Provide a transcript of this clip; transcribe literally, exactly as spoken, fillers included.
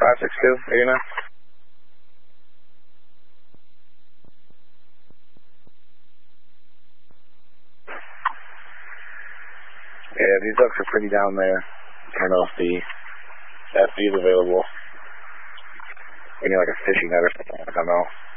five six two, eighty-nine. Yeah, these ducks are pretty down there. Turn off the F B is available. We need like a fishing net or something, I don't know.